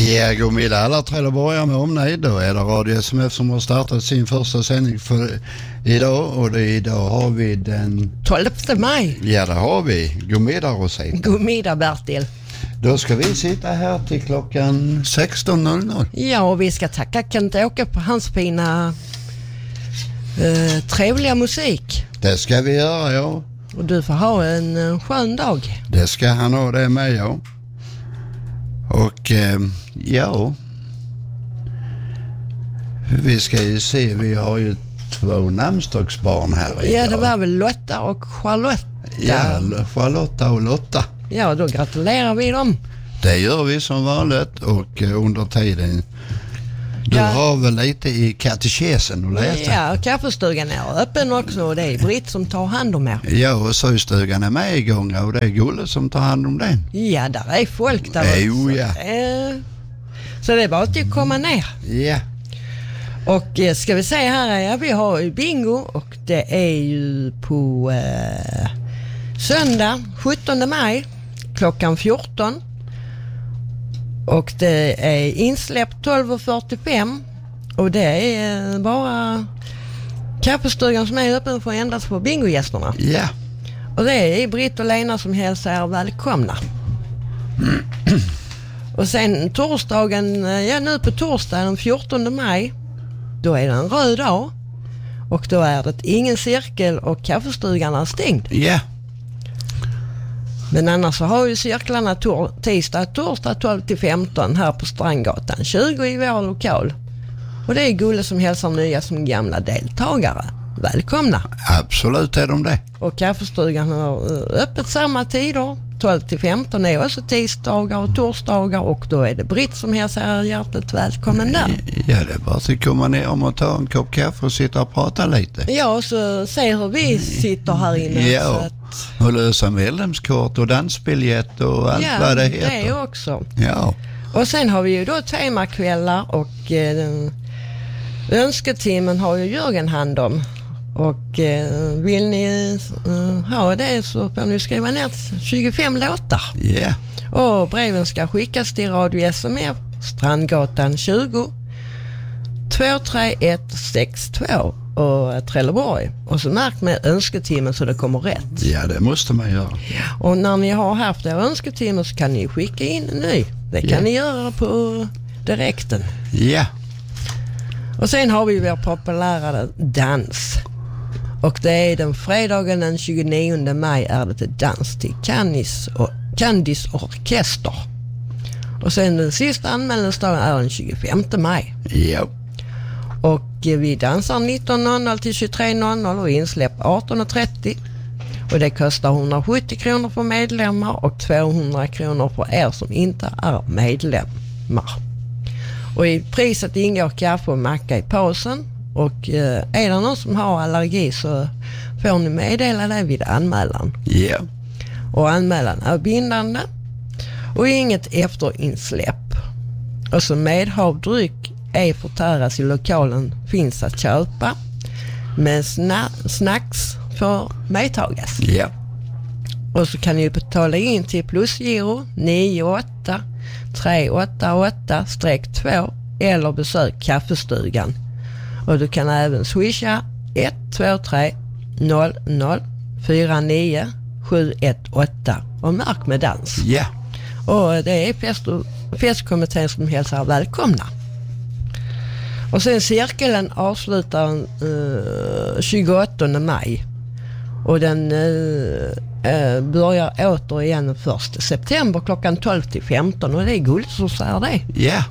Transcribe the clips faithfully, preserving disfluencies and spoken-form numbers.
Ja, god middag alla Trelleborgare med omnejd. Då är det Radio S M F som har startat sin första sändning för idag. Och det, idag har vi den tolfte maj. Ja, det har vi. God middag Rosita. God middag Bertil. Då ska vi sitta här till klockan sexton noll noll. Ja, och vi ska tacka Kent-Åke på hans fina eh, trevliga musik. Det ska vi göra, ja. Och du får ha en uh, skön dag. Det ska han ha, det med, ja. Och eh, ja, vi ska ju se, vi har ju två namnsdagsbarn här idag. Ja, det var väl Lotta och Charlotta. Ja, Charlotta och Lotta. Ja, då gratulerar vi dem. Det gör vi som vanligt och eh, under tiden. Du ja. har väl lite i katekesen att läsa? Ja, kaffestugan är öppen också och det är Britt som tar hand om er. Ja, och systugan är med igång och det är Gulle som tar hand om den. Ja, där är folk där. Jo, ja. Eh, så det är bara att komma ner. Ja. Och eh, ska vi säga här, ja, vi har ju bingo och det är ju på eh, söndag sjuttonde maj klockan fjorton. Och det är insläppt tolv fyrtiofem och det är bara kaffestugan som är öppen för endast för bingogästerna. Ja. Yeah. Och det är Britt och Lena som hälsar välkomna. Mm. Och sen torsdagen, ja nu på torsdagen den fjortonde maj, då är det en röd dag och då är det ingen cirkel och kaffestugan är stängd. Ja. Yeah. Men annars så har ju cirklarna tor- tisdag, torsdag tolv till femton här på Strandgatan tjugo i vår lokal. Och det är Gulle som hälsar nya som gamla deltagare. Välkomna! Absolut är de det. Och kaffestugan har öppet samma tider. tolv till femton är också tisdagar och torsdagar och då är det Britt som hälsar hjärtligt välkommen där. Ja, det är bara att komma ner om och ta en kopp kaffe och sitta och prata lite. Ja, och så se hur vi sitter här inne. Ja, så att... och lösa medlemskort och dansbiljett och allt ja, vad det heter. Ja, det också. Ja. Och sen har vi ju då temakvällar och eh, den, önsketimmen har ju Jörgen hand om. Och eh, vill ni eh, ha det så får ni skriva ner tjugofem låtar. Ja. Yeah. Och breven ska skickas till Radio S M F, Strandgatan tjugo, två tre ett sex två och Trelleborg. Och så märk med önsketimmen så det kommer rätt. Ja, det måste man göra. Och när ni har haft er önsketimmen så kan ni skicka in en ny. Det kan yeah. ni göra på direkten. Ja. Yeah. Och sen har vi vår populära dans. Och det är den fredagen den tjugonionde maj är det till dans till Candice och Candice orkester. Och sen den sista anmälningsdagen är den tjugofemte maj. Ja. Och vi dansar nitton noll noll till tjugotre noll noll och insläpp arton trettio. Och det kostar hundrasjuttio kronor för medlemmar och tvåhundra kronor för er som inte är medlemmar. Och i priset ingår kaffe och macka i pausen. Och eh, är det någon som har allergi så får ni meddela det vid anmälan. Ja. Yeah. Och anmälan är bindande. Och inget efterinsläpp. Och så medhavdryck är förtäras i lokalen finns att köpa. Men sna- snacks får medtagas. Ja. Yeah. Och så kan ni betala in till plusgiro nio åtta tre åtta åtta två eller besök kaffestugan. Och du kan även swisha ett två tre noll noll fyra nio sju ett åtta och märk med dans. Ja. Yeah. Och det är fest- festkommittén som hälsar välkomna. Och sen cirkeln avslutar uh, tjugoåttonde maj. Och den uh, uh, börjar återigen första september klockan tolv till femton och det är guld så säger det. Ja. Yeah.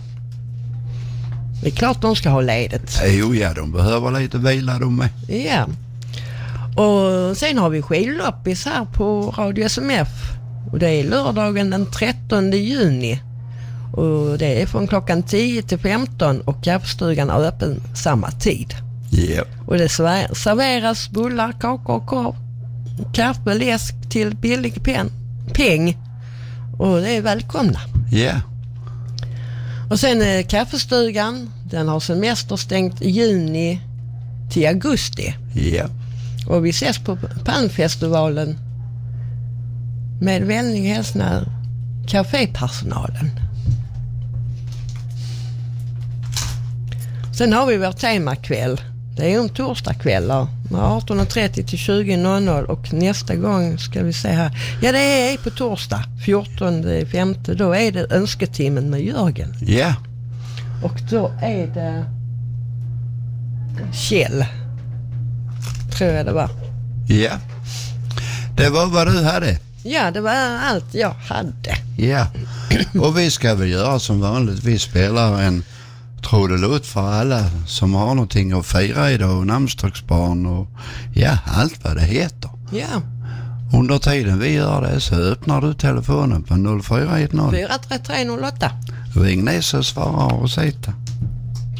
Det är klart de ska ha ledigt. Jo, ja, de behöver lite vila de med. Ja. Och sen har vi skidloppis här på Radio S M F. Och det är lördagen den trettonde juni. Och det är från klockan tio till femton och kaffestugan är öppen samma tid. Ja. Yeah. Och det serveras bullar, kakor och korv, kaffe, läsk till billig pen, peng. Och det är välkomna. Ja. Yeah. Och sen är kaffestugan, den har semester stängt juni till augusti. Ja. Och vi ses på Palmfestivalen med vänlig hälsning kafépersonalen. Sen har vi vår temakväll. Det är om torsdagskvällar arton och trettio till tjugo noll noll och nästa gång ska vi se här. Ja, det är på torsdag fjortonde femte. Då är det önsketimmen med Jörgen. Ja. Yeah. Och då är det Kjell. Tror jag det var. Ja. Yeah. Det var vad du hade. Ja, det var allt jag hade. Ja. Yeah. Och vi ska väl göra som vanligt. Vi spelar en trodelott för alla som har någonting att fira idag och namnsdagsbarn och ja, allt vad det heter. Ja. Under tiden vi gör det så öppnar du telefonen på noll fyra ett noll fyra tre tre noll åtta. Ring ner så svarar och säger